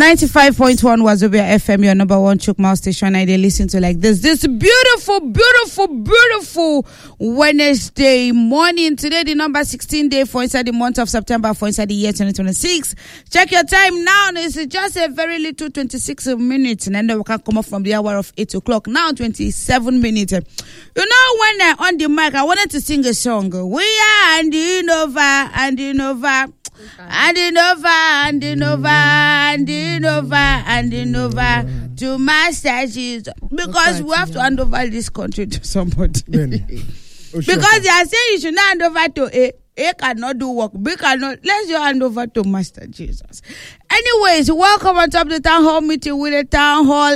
95.1 Wazobia FM, your number one Chukma station. I listen to like this beautiful Wednesday morning. Today, the number 16 day for inside the month of September for inside the year 2026. Check your time now. It's just a very little 26 minutes, and then we can come up from the hour of 8 o'clock. Now 27 minutes. You know, when I on the mic, I wanted to sing a song. We are handing over. Handing over to Master Jesus, because we have to hand over this country to somebody. Because they are saying you should not hand over to A cannot do work. B cannot. Let's just hand over to Master Jesus. Anyways, welcome on top of the town hall meeting with the town hall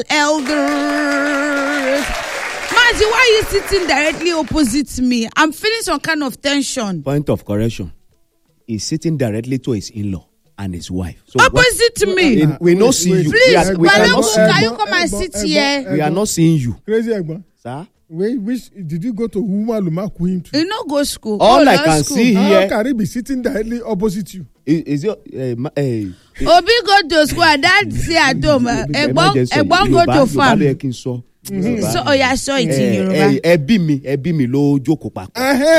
elders. Mazi, why are you sitting directly opposite me? I'm feeling some kind of tension. Point of correction. He's sitting directly to his in-law and his wife. So opposite to me. We not see you. Please, can you come and sit here? We are not seeing you. Crazy Egba. Sir? Which did you go to Uma Queen? You no go school. All I can see here. How can he be sitting directly opposite you? Is your Obi go to school and dad say at home. Egbon go to farm. So I saw it in Yoruba. Ebi mi lo joko pa.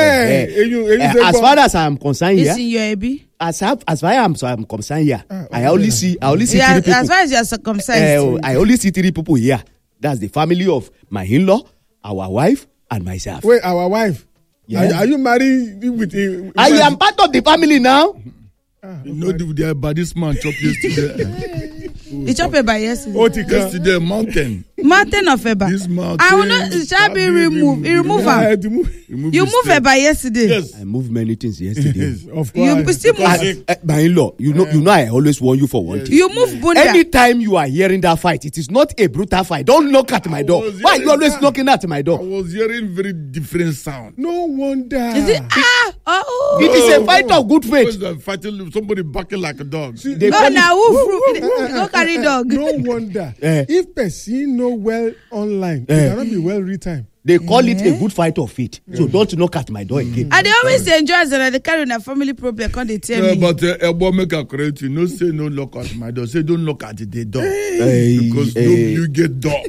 As far as I'm concerned here. It's in your Ebi. As far as I'm concerned here, I only see three people. As far as you're circumcised. I only see three people here. That's the family of my in-law, our wife, and myself. Wait, our wife? Yeah. Are you married with him? I am part of the family now. You know this man chopped yesterday. He chopped Eba yesterday. Yesterday, mountain of Eba. This mountain. I will not. Shall be removed. You remove her. You move Eba yesterday. Yes. I moved many things yesterday. Yes, of course. You still move. My in-law, you know, I always warn you for one thing. You move Bunda. Anytime you are hearing that fight, it is not a brutal fight. Don't knock at my door. Why are you always knocking at my door? I was hearing very different sound. No wonder. Is it It is a fight of good faith. Fighting somebody barking like a dog. See, go now, go carry dog. No wonder. If person know well online, it cannot be well written. They call it a good fight of faith. So don't knock at my door again. And they always enjoy us and they carry a family problem. Can't they tell me? But Ebo make a correct you. No say no knock at my door. Say don't knock at the door. Because you get door.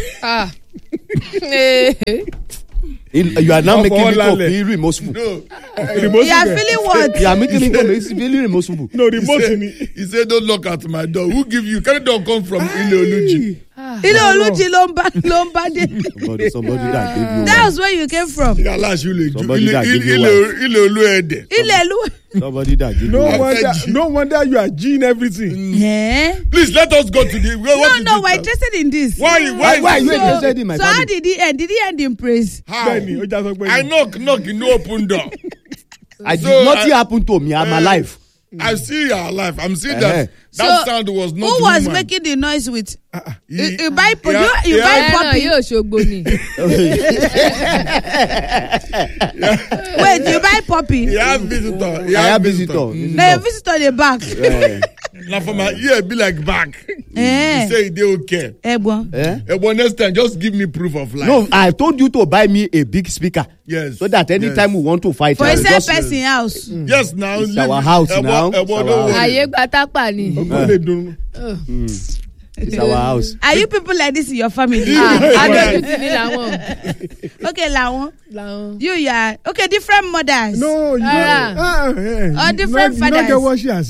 You are now making me to be remorseful. No. You are feeling what? You are making me to be remorseful. No, he said don't knock at my door. Who give you? Can don't come from Ileoluji? Ileoluji Lomba. Somebody that gave you. That was where you came from. Somebody that gave you. Somebody that gave you. No wonder you are Gene everything. Please let us go to the. No, we're interested in this. Why are you interested in my family? So how did he end? Did he end in praise? How? I knock, you no open door. Nothing happened to me. I'm alive. I see you are alive. I'm seeing that sound was not. Who was human. making the noise with? You buy puppy. Wait, you buy puppy? You have visitor. I have visitor. No, visitor the back. Now for my ear be like back. You say they okay. Ebon, next time just give me proof of life. No, I told you to buy me a big speaker. Yes. So that anytime we want to fight, for a person house. Yes, now it's our house now. It's our house. Are you people like this in your family? Okay, Lawon. You are okay. Different mothers. No, or different fathers. You don't get what she has.